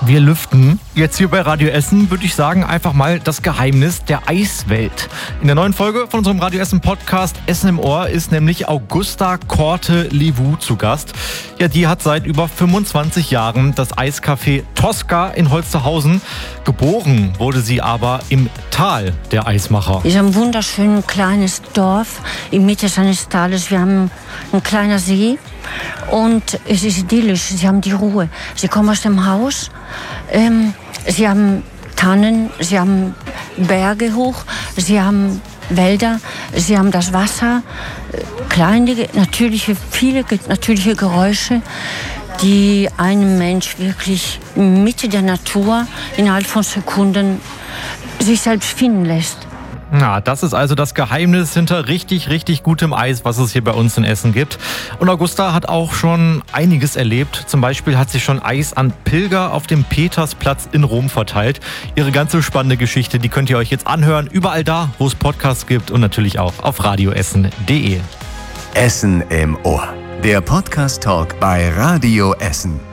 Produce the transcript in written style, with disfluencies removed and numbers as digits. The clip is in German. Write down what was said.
Wir lüften jetzt hier bei Radio Essen, würde ich sagen, einfach mal das Geheimnis der Eiswelt. In der neuen Folge von unserem Radio Essen Podcast Essen im Ohr ist nämlich Augusta Korte-Livou zu Gast. Ja, die hat seit über 25 Jahren das Eiscafé Tosca in Holsterhausen. Geboren wurde sie aber im Tal der Eismacher. Es ist ein wunderschönes kleines Dorf in Mitte seines Tales. Wir haben einen kleinen See. Und es ist idyllisch, sie haben die Ruhe. Sie kommen aus dem Haus, sie haben Tannen, sie haben Berge hoch, sie haben Wälder, sie haben das Wasser, viele natürliche Geräusche, die einem Mensch wirklich Mitte der Natur innerhalb von Sekunden sich selbst finden lässt. Na, das ist also das Geheimnis hinter richtig, richtig gutem Eis, was es hier bei uns in Essen gibt. Und Augusta hat auch schon einiges erlebt. Zum Beispiel hat sie schon Eis an Pilger auf dem Petersplatz in Rom verteilt. Ihre ganze spannende Geschichte, die könnt ihr euch jetzt anhören. Überall da, wo es Podcasts gibt und natürlich auch auf radioessen.de. Essen im Ohr. Der Podcast-Talk bei Radio Essen.